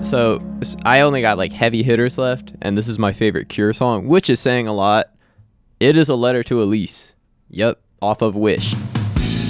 So I only got like heavy hitters left, and this is my favorite Cure song, which is saying a lot. It is a letter to Elise. Yep, off of Wish.